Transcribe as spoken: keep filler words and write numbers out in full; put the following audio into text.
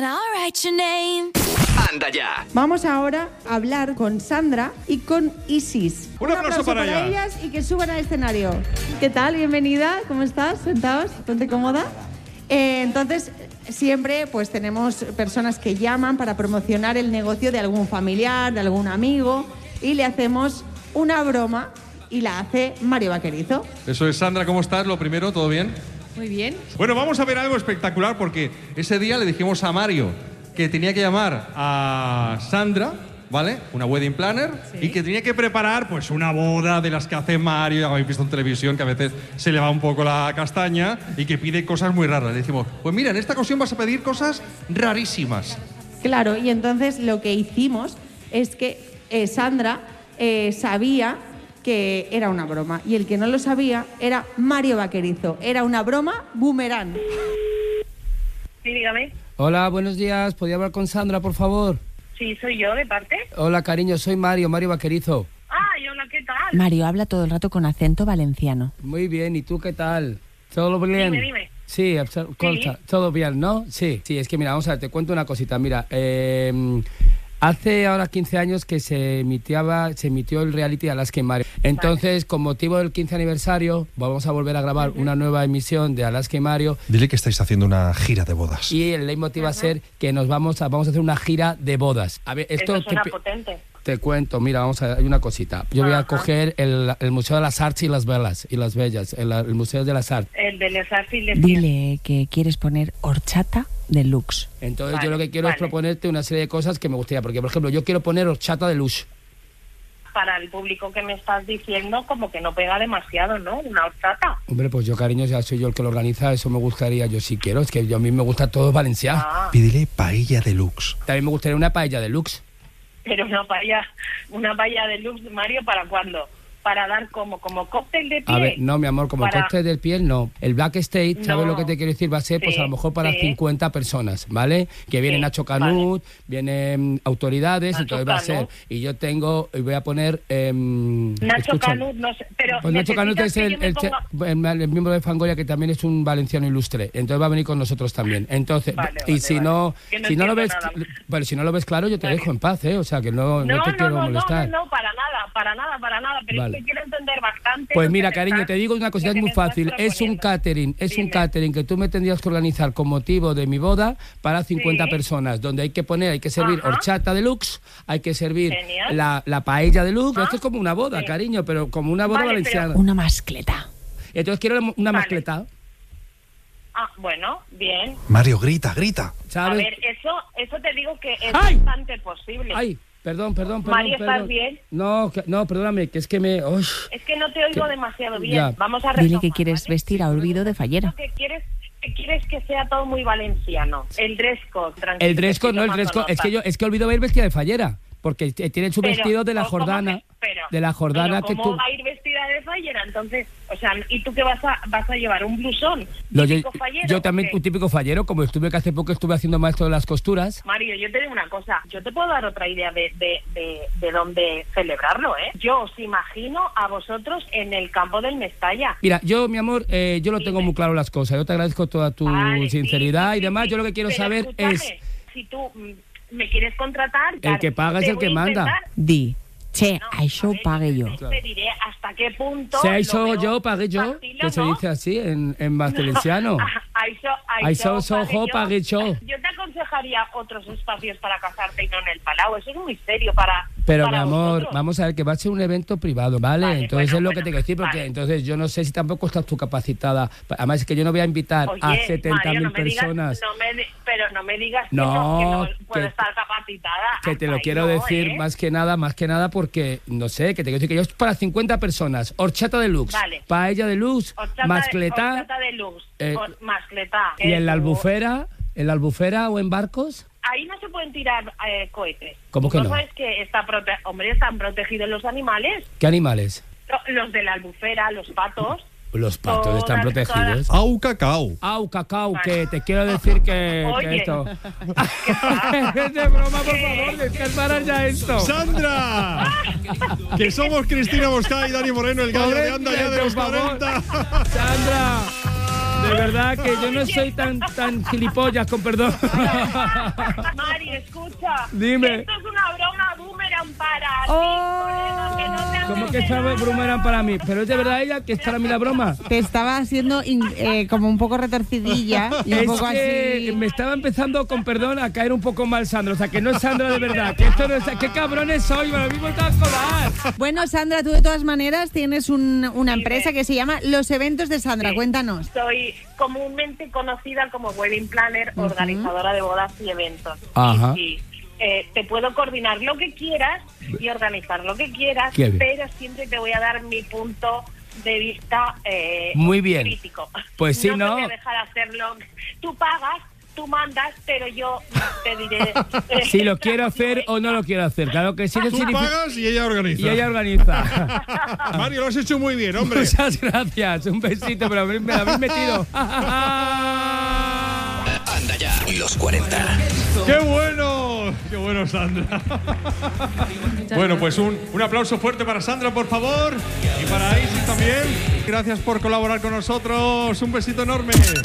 Anda ya. Vamos ahora a hablar con Sandra y con Isis. Un, Un aplauso, aplauso para, para ellas y que suban al escenario. ¿Qué tal? Bienvenida. ¿Cómo estás? Sentaos. Ponte cómoda. Eh, entonces, siempre pues tenemos personas que llaman para promocionar el negocio de algún familiar, de algún amigo, y le hacemos una broma y la hace Mario Vaquerizo. Eso es, Sandra. ¿Cómo estás? Lo primero, ¿todo bien? Muy bien. Bueno, vamos a ver algo espectacular porque ese día le dijimos a Mario que tenía que llamar a Sandra, ¿vale? Una wedding planner, sí. Y que tenía que preparar pues una boda de las que hace Mario, ya habéis visto en televisión que a veces se le va un poco la castaña y que pide cosas muy raras. Le decimos, pues mira, en esta ocasión vas a pedir cosas rarísimas. Claro, y entonces lo que hicimos es que eh, Sandra eh, sabía que era una broma y el que no lo sabía era Mario Vaquerizo. Era una broma boomerang. Sí, dígame. Hola, buenos días. ¿Podría hablar con Sandra, por favor? Sí, soy yo, ¿de parte? Hola, cariño, soy Mario, Mario Vaquerizo. Ay, hola, ¿qué tal? Mario habla todo el rato con acento valenciano. Muy bien, ¿y tú qué tal? ¿Todo bien? Dime, dime. Sí, sí, todo bien, ¿no? Sí, sí, es que mira, vamos a ver, te cuento una cosita. Mira, eh... hace ahora quince años que se emitía, se emitió el reality Alaska y Mario. Entonces, vale, con motivo del quince aniversario, vamos a volver a grabar uh-huh. una nueva emisión de Alaska y Mario. Dile que estáis haciendo una gira de bodas. Y el leitmotiv uh-huh. va a ser que nos vamos a, vamos a hacer una gira de bodas. A ver, esto Eso suena te, potente. Te cuento, mira, vamos a hay una cosita. Yo voy a coger el, el Museo de las Arts y las Velas y las Bellas, el, el Museo de las Arts. El de las Arts y las Dile que quieres poner horchata deluxe. Entonces vale, yo lo que quiero vale. es proponerte una serie de cosas que me gustaría, porque por ejemplo yo quiero poner horchata deluxe. Para el público que me estás diciendo, como que no pega demasiado, ¿no? Una horchata. Hombre, pues yo, cariño, ya soy yo el que lo organiza, eso me gustaría, yo sí quiero, es que yo, a mí me gusta todo valenciano. Ah. Pídele paella deluxe. También me gustaría una paella deluxe. Pero una paella, una paella deluxe, Mario, ¿para cuándo? Para dar como, como cóctel de piel. A ver, no, mi amor, como para... cóctel de piel, no. El Black State, ¿sabes no. lo que te quiero decir? Va a ser, sí, pues a lo mejor para sí. cincuenta personas, ¿vale? Que viene sí, Nacho Canut, vale. vienen um, autoridades, Nacho entonces va a ser. Y yo tengo, y voy a poner... Eh, Nacho Canut, no sé, pero... Pues Nacho Canut es el, el, ponga... el, el miembro de Fangoria, que también es un valenciano ilustre. Entonces va a venir con nosotros también. Entonces, vale, y vale, si vale. no, no si no lo ves, nada. bueno, si no lo ves claro, yo te vale. dejo en paz, ¿eh? O sea, que no, no, no te no, quiero no, molestar. No, no, no, para nada, para nada, para nada. Pero vale. es que quiero entender bastante. Pues mira, cariño, estás, te digo una cosita, es muy fácil. Es un catering, es Dime. un catering que tú me tendrías que organizar con motivo de mi boda para cincuenta sí. personas, donde hay que poner, hay que servir Ajá. horchata deluxe, hay que servir la, la paella deluxe. ¿Ah? Esto es como una boda, sí. cariño, pero como una boda vale, valenciana. Pero... Una mascleta. Entonces quiero una vale. mascleta. Ah, bueno, bien. Mario, grita, grita. ¿Sabes? A ver, eso, eso te digo que es ¡Ay! bastante posible. ¡Ay! Perdón, perdón, perdón. Mario, ¿estás perdón. bien? No, que, no, perdóname, que es que me... Uy, es que no te oigo que, demasiado bien. Ya. Vamos a retomar, Dile que quieres ¿vale? vestir a olvido de fallera. Que quieres, que quieres que sea todo muy valenciano. El dress code, tranquilo. El dress code, no, el dress code. Es que yo, es que olvido ir vestida de fallera. Porque tiene su pero, vestido de la Jordana. Que, pero, de la Jordana pero que ¿cómo tú... va a ir vestida de fallera? Entonces, o sea, ¿y tú qué vas a vas a llevar? ¿Un blusón? Lo, ¿Típico yo, fallero? Yo también, un típico fallero, como estuve que hace poco estuve haciendo maestro de las costuras. Mario, yo te digo una cosa, yo te puedo dar otra idea de, de, de, de dónde celebrarlo, ¿eh? Yo os imagino a vosotros en el campo del Mestalla. Mira, yo, mi amor, eh, yo lo Dime. tengo muy claro las cosas. Yo te agradezco toda tu vale, sinceridad sí, sí, y demás. sí, Yo lo que quiero pero saber escúchame, es... Si tú me quieres contratar... El que paga es el que manda. Di. Che, no, això pague yo. Te diré hasta qué punto... Si això yo, pague yo, que se dice así en, en valenciano. Això sojo, pague yo. Yo te aconsejaría otros espacios para casarte y no en el Palau. Eso es muy serio para... Pero para mi amor, vosotros. Vamos a ver, que va a ser un evento privado, ¿vale? Vale, entonces bueno, es lo bueno, que te quiero decir, porque vale. entonces yo no sé si tampoco estás tú capacitada. Además es que yo no voy a invitar Oye, a setenta mil Mario, no personas. Digas, no me, pero no me digas que no, no, que no puedo que, estar capacitada. Que te lo Ay, quiero no, decir ¿eh? más que nada, más que nada porque, no sé, que te quiero decir que yo es para cincuenta personas. Horchata deluxe, vale. paella deluxe, horchata mascletá. De, horchata deluxe, eh, mascletá. Y en la eh, albufera, en la albufera o en barcos. Ahí no se pueden tirar eh, cohetes. ¿Cómo que no? ¿No sabes que está prote hombre, están protegidos los animales? ¿Qué animales? Los de la albufera, los patos. Los patos todas, están protegidos. Todas. Au cacao. Au cacao, vale. Que te quiero decir que, Oye. que esto. Es de broma, por favor, descansar ya esto. ¡Sandra! Que somos Cristina Mosca y Dani Moreno, el gallo de anda ya de los cuarenta. ¡Sandra! De verdad que yo no soy tan, tan gilipollas, con perdón. Mari, escucha. Dime. Esto es una broma boomerang para Oh. ti, Moreno, que no te ¿Cómo haces que sabe nada. brumerán para mí? ¿Pero es de verdad ella que es para mí la broma? Te estaba haciendo in- eh, como un poco retorcidilla y un Es poco que así. me estaba empezando, con perdón, a caer un poco mal Sandra. O sea, que no es Sandra de verdad. Que esto no es... ¡Qué cabrones soy! Ahora mismo está a colar. Bueno, Sandra, tú de todas maneras tienes un- una empresa que se llama Los Eventos de Sandra. Sí. Cuéntanos. Soy comúnmente conocida como wedding planner, organizadora de bodas y eventos. Ajá. Y, sí, eh, te puedo coordinar lo que quieras y organizar lo que quieras, Qué bien. pero siempre te voy a dar mi punto de vista eh, Muy bien. crítico. Pues sí, no ¿no? te voy a dejar hacerlo. Tú pagas, tú mandas, pero yo te diré eh, Si lo quiero hacer o no lo quiero hacer. Claro que sí. Eso Tú significa... pagas y ella organiza. Y ella organiza. Mario, lo has hecho muy bien, hombre. Muchas gracias. Un besito, pero me me lo habéis metido. Anda ya. Los cuarenta. ¡Qué bueno! ¡Qué bueno, Sandra! Bueno, pues un, un aplauso fuerte para Sandra, por favor. Y para Isis también. Gracias por colaborar con nosotros. Un besito enorme.